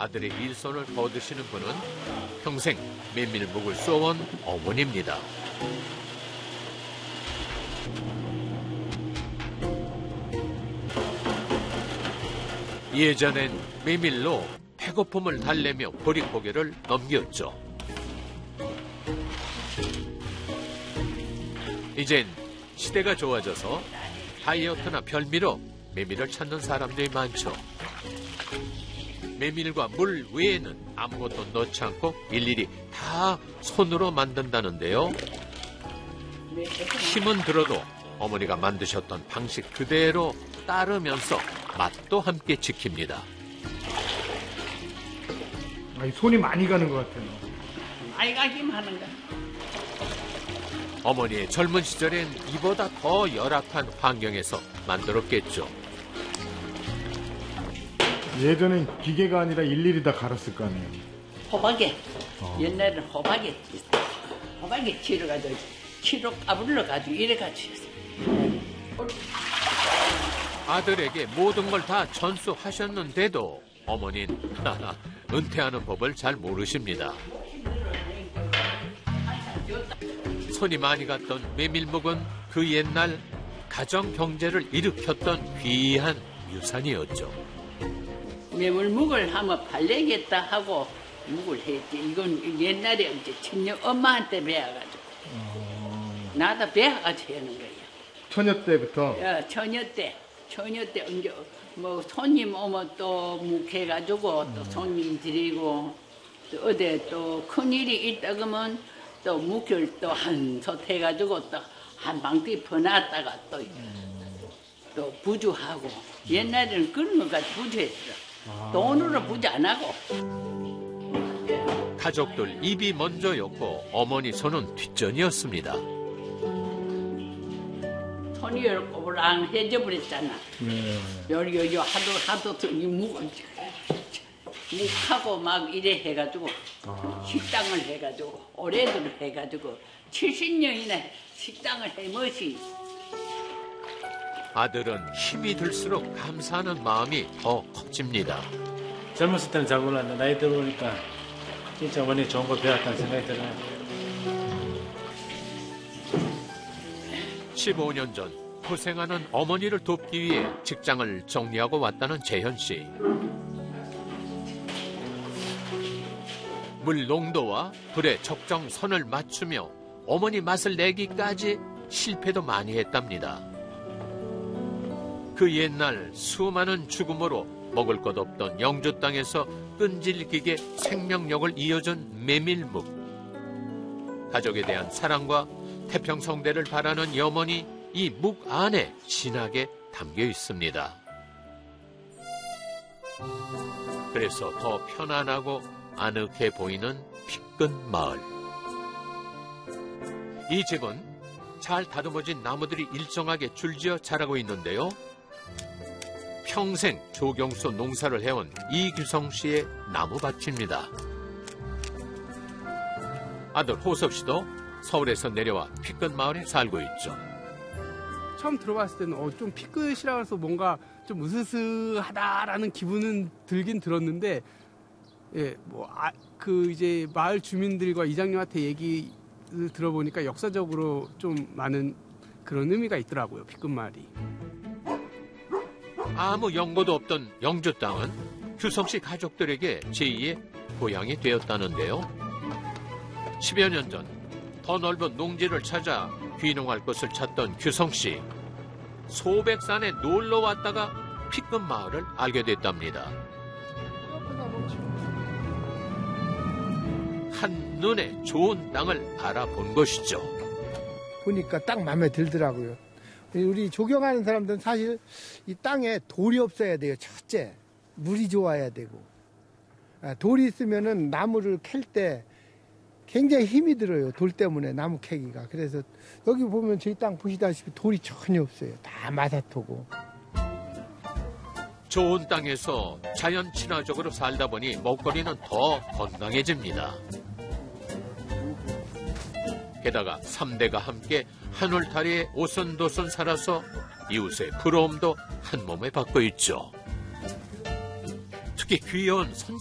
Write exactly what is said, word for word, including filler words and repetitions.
아들의 일손을 거두시는 분은 평생 메밀묵을 쏘온 어머니입니다. 예전엔 메밀로 배고픔을 달래며 보릿고개를 넘겼죠. 이젠 시대가 좋아져서 다이어트나 별미로 메밀을 찾는 사람들이 많죠. 메밀과 물 외에는 아무것도 넣지 않고 일일이 다 손으로 만든다는데요. 힘은 들어도 어머니가 만드셨던 방식 그대로 따르면서 맛도 함께 지킵니다. 아니, 손이 많이 가는 것 같아요. 많이 가긴 하는가. 어머니의 젊은 시절엔 이보다 더 열악한 환경에서 만들었겠죠. 예전엔 기계가 아니라 일일이 다 갈았을 거 아니에요. 호박에 어. 옛날에는 호박에 호박에 치러가지고 치로 까불러가지고 이래가지고 아들에게 모든 걸 다 전수하셨는데도 어머니는 은퇴하는 법을 잘 모르십니다. 손이 많이 갔던 메밀묵은 그 옛날 가정 경제를 일으켰던 귀한 유산이었죠. 메밀묵을 하면 발레겠다 하고 묵을 했지. 이건 옛날에 이제 친정 엄마한테 배워가지고 나도 배워가지고 하는 거야. 처녀 때부터? 야, 처녀 때, 처녀 때 언제 뭐 손님 오면 또 묵해가지고 또 손님 드리고 또 어디 또 큰일이 있다 그러면 또 묵을 또 한솥 해가지고 또 한 방띠 퍼놨다가 또, 또 부주하고 옛날에는 그런 것까지 부주했어. 아. 돈으로 부주 안 하고. 가족들 입이 먼저였고 어머니 손은 뒷전이었습니다. 손이 꼬불랑 해져버렸잖아. 네. 요리 요리 하도 하도 이 묵을 묵하고 막 이래 해가지고 아. 식당을 해가지고 오래들 해가지고 칠십 년이나 식당을 해머시. 아들은 힘이 들수록 감사하는 마음이 더 커집니다. 젊었을 때는 잘 몰랐는데 나이 들어보니까 진짜 어머니 좋은 거 배웠다는 생각이 들어요. 십오 년 전 고생하는 어머니를 돕기 위해 직장을 정리하고 왔다는 재현 씨. 물 농도와 불의 적정 선을 맞추며 어머니 맛을 내기까지 실패도 많이 했답니다. 그 옛날 수많은 죽음으로 먹을 것 없던 영주 땅에서 끈질기게 생명력을 이어준 메밀묵. 가족에 대한 사랑과 태평성대를 바라는 염원이 이 묵 안에 진하게 담겨 있습니다. 그래서 더 편안하고 아늑해 보이는 피끈 마을. 이 집은 잘 다듬어진 나무들이 일정하게 줄지어 자라고 있는데요. 평생 조경소 농사를 해온 이규성 씨의 나무밭입니다. 아들 호섭 씨도 서울에서 내려와 피끈 마을에 살고 있죠. 처음 들어봤을 때는 어, 좀 피끝이라 해서 뭔가 좀 으스스하다라는 기분은 들긴 들었는데, 예, 뭐, 아, 그 이제 마을 주민들과 이장님한테 얘기를 들어보니까 역사적으로 좀 많은 그런 의미가 있더라고요, 피끝 마을이. 아무 연고도 없던 영주 땅은 규성 씨 가족들에게 제이의 고향이 되었다는데요. 십여 년 전 더 넓은 농지를 찾아 귀농할 것을 찾던 규성 씨. 소백산에 놀러 왔다가 피끝 마을을 알게 됐답니다. 한눈에 좋은 땅을 알아본 것이죠. 보니까 딱 마음에 들더라고요. 우리 조경하는 사람들은 사실 이 땅에 돌이 없어야 돼요. 첫째, 물이 좋아야 되고. 돌이 있으면은 나무를 캘 때 굉장히 힘이 들어요. 돌 때문에 나무 캐기가. 그래서 여기 보면 저희 땅 보시다시피 돌이 전혀 없어요. 다 마사토고. 좋은 땅에서 자연 친화적으로 살다 보니 먹거리는 더 건강해집니다. 게다가 삼 대가 함께 한 울타리에 오손도손 살아서 이웃의 부러움도 한 몸에 받고 있죠. 특히 귀여운 손